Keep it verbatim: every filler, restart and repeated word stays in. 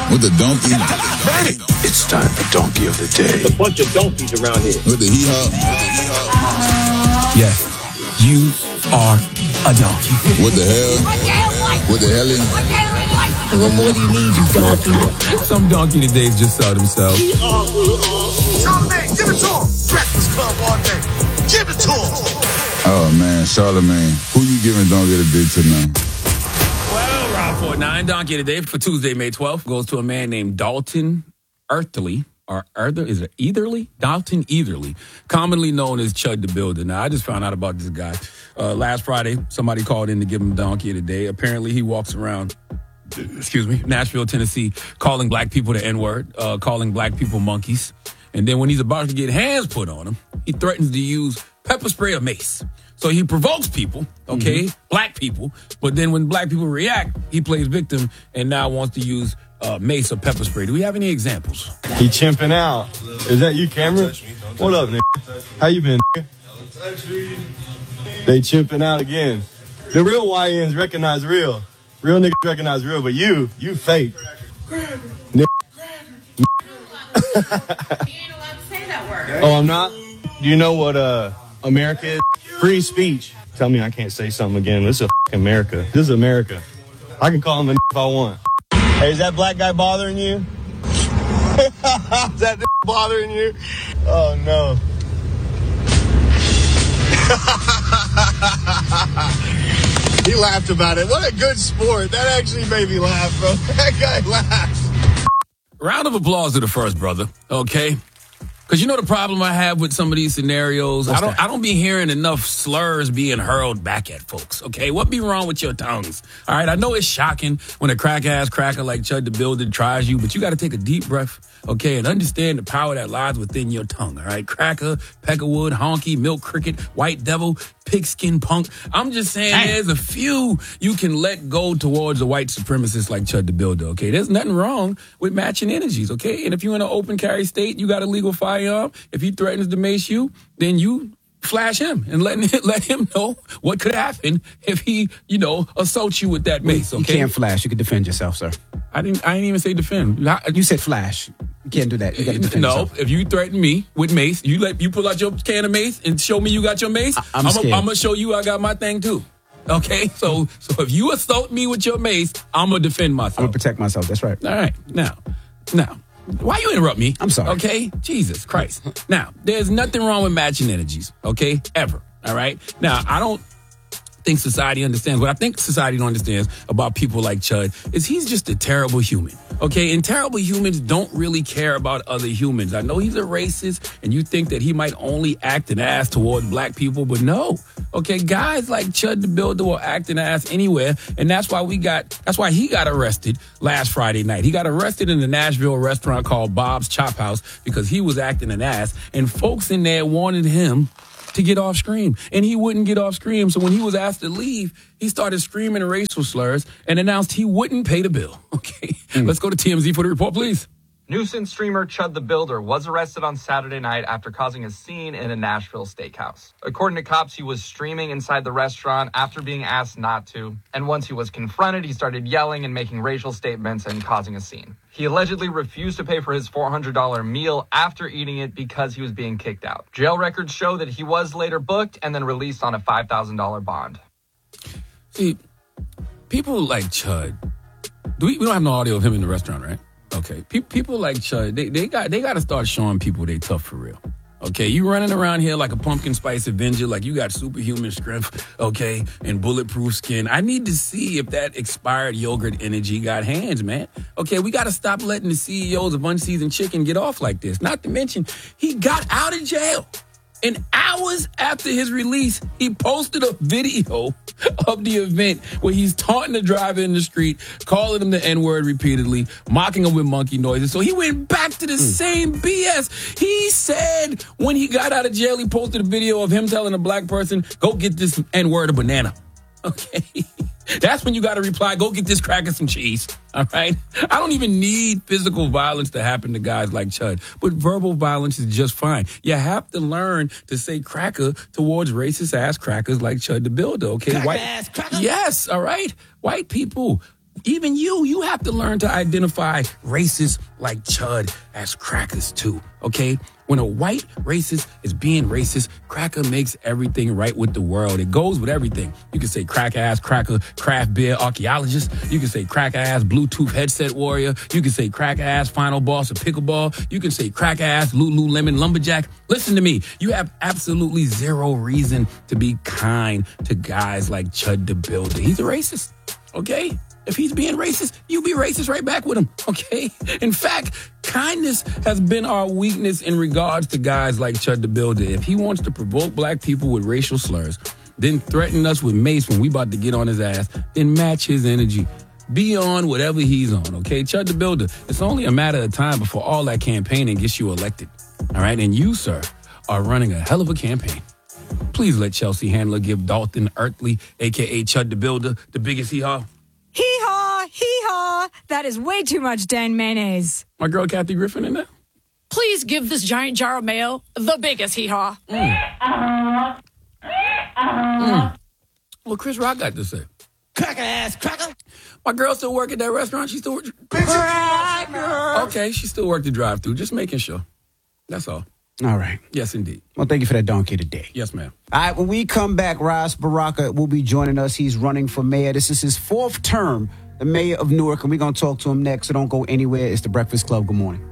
With the donkey. Hey, it's time for Donkey of the Day. There's a bunch of donkeys around here. With the hee-haw. Yes, you are a donkey. What the hell? What the hell is? What more do you need, you donkey? Some donkey todays just sell themselves. Charlamagne, give it to him. Breakfast Club all day. Give it to him. Oh, man, Charlamagne. Who you giving Donkey of the Day to now? Well, Rob forty-nine, Donkey of the Day for Tuesday, May twelfth, goes to a man named Dalton Earthley, or Earther, is it Etherly? Dalton Etherly, commonly known as Chud the Builder. Now, I just found out about this guy. Uh, last Friday, somebody called in to give him Donkey of the Day. Apparently, he walks around, excuse me, Nashville, Tennessee, calling black people the N-word, uh, calling black people monkeys. And then when he's about to get hands put on him, he threatens to use pepper spray or mace. So he provokes people, okay, mm-hmm. black people, but then when black people react, he plays victim and now wants to use uh, mace or pepper spray. Do we have any examples? He chimping out. Is that you, Cameron? What up, nigga? How you been, nigga? They chimping out again. The real Y Ns recognize real. Real niggas recognize real, but you, you fake. Nigga. Oh, I'm not? Do you know what uh, America is? Free speech. Tell me I can't say something again. This is a America. This is America. I can call him a if I want. Hey, is that black guy bothering you? Is that bothering you? Oh, no. He laughed about it. What a good sport. That actually made me laugh, bro. That guy laughed. Round of applause to the first brother, okay? Because you know the problem I have with some of these scenarios? What's I don't that? I don't be hearing enough slurs being hurled back at folks, okay? What be wrong with your tongues? All right, I know it's shocking when a crack-ass cracker like Chud the Builder tries you, but you got to take a deep breath, okay, and understand the power that lies within your tongue, all right? Cracker, peckerwood, honky, milk cricket, white devil, pigskin punk. I'm just saying Dang. There's a few you can let go towards a white supremacist like Chud the Builder, okay? There's nothing wrong with matching energies, okay? And if you're in an open carry state, you got a legal firearm. If he threatens to mace you, then you flash him and let him, let him know what could happen if he, you know, assaults you with that mace, okay? You can't flash. You can defend yourself, sir. I didn't I didn't even say defend. You said flash. You can't do that. You got to defend no, yourself. No, if you threaten me with mace, you let you pull out your can of mace and show me you got your mace, I, I'm, I'm going to show you I got my thing too. Okay? So so if you assault me with your mace, I'm going to defend myself. I'm going to protect myself. That's right. All right. Now, now. Why you interrupt me? I'm sorry. Okay? Jesus Christ. Now, there's nothing wrong with matching energies, okay? Ever. All right? Now, I don't think society understands. What I think society don't understand about people like Chud is he's just a terrible human. Okay? And terrible humans don't really care about other humans. I know he's a racist, and you think that he might only act an ass toward black people, but no. Okay? Guys like Chud the Builder will act an ass anywhere, and that's why we got, that's why he got arrested last Friday night. He got arrested in the Nashville restaurant called Bob's Chop House because he was acting an ass, and folks in there wanted him to get off screen, and he wouldn't get off screen. So when he was asked to leave, he started screaming racial slurs and announced he wouldn't pay the bill. Okay, mm. Let's go to T M Z for the report, please. Nuisance streamer Chud the Builder was arrested on Saturday night after causing a scene in a Nashville steakhouse. According to cops, he was streaming inside the restaurant after being asked not to. And once he was confronted, he started yelling and making racial statements and causing a scene. He allegedly refused to pay for his four hundred dollars meal after eating it because he was being kicked out. Jail records show that he was later booked and then released on a five thousand dollars bond. See, people like Chud, do we, we don't have no audio of him in the restaurant, right? Okay, Pe- people like Chud, they, they got they got to start showing people they tough for real. Okay, you running around here like a pumpkin spice Avenger, like you got superhuman strength, okay, and bulletproof skin. I need to see if that expired yogurt energy got hands, man. Okay, we got to stop letting the C E Os of Unseasoned Chicken get off like this. Not to mention, he got out of jail. And hours after his release, he posted a video of the event where he's taunting the driver in the street, calling him the N-word repeatedly, mocking him with monkey noises. So he went back to the mm. same B S. He said when he got out of jail, he posted a video of him telling a black person, go get this N-word a banana. Okay? That's when you got to reply, go get this cracker some cheese. All right? I don't even need physical violence to happen to guys like Chud, but verbal violence is just fine. You have to learn to say cracker towards racist ass crackers like Chud the Builder, okay? Cracker White ass cracker? Yes, all right? White people, even you, you have to learn to identify racists like Chud as crackers too, okay? When a white racist is being racist, cracker makes everything right with the world. It goes with everything. You can say crack ass cracker, craft beer archaeologist. You can say crack ass Bluetooth headset warrior. You can say crack ass final boss of pickleball. You can say crack ass Lululemon lumberjack. Listen to me. You have absolutely zero reason to be kind to guys like Chud the Builder. He's a racist, okay? If he's being racist, you be racist right back with him, okay? In fact, kindness has been our weakness in regards to guys like Chud the Builder. If he wants to provoke black people with racial slurs, then threaten us with mace when we about to get on his ass, then match his energy. Be on whatever he's on, okay? Chud the Builder, it's only a matter of time before all that campaigning gets you elected, all right? And you, sir, are running a hell of a campaign. Please let Chelsea Handler give Dalton Earthly, a k a. Chud the Builder, the biggest hee-haw. Hee-haw, hee-haw. That is way too much Dan mayonnaise. My girl Kathy Griffin in there? Please give this giant jar of mayo the biggest hee-haw. Mm. Mm. Well, Chris Rock got to say. Cracker ass, cracker. My girl still work at that restaurant? She still work? Okay, she still work the drive-thru. Just making sure. That's all. All right. Yes, indeed. Well, thank you for that donkey today. Yes, ma'am. All right, when we come back, Ras Baraka will be joining us. He's running for mayor. This is his fourth term, the mayor of Newark, and we're going to talk to him next, so don't go anywhere. It's The Breakfast Club. Good morning.